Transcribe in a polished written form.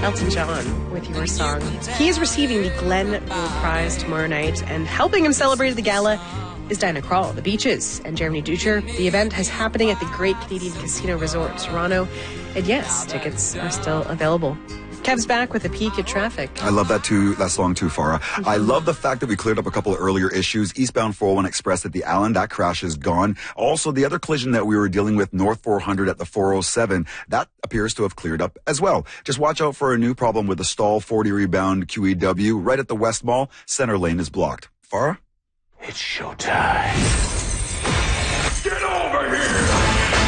Elton John with your song. He is receiving the Glenn Gould Prize tomorrow night, and helping him celebrate at the gala is Diana Krall, The Beaches, and Jeremy Ducher. The event is happening at the Great Canadian Casino Resort, Toronto. And yes, tickets are still available. Kev's back with a peek at traffic. I love that song too, Farah. I love the fact that we cleared up a couple of earlier issues. Eastbound 401 Express at the Allen, that crash is gone. Also, the other collision that we were dealing with, North 400 at the 407, that appears to have cleared up as well. Just watch out for a new problem with the stall 40 rebound QEW right at the West Mall. Center lane is blocked. Farah? It's showtime. Get over here!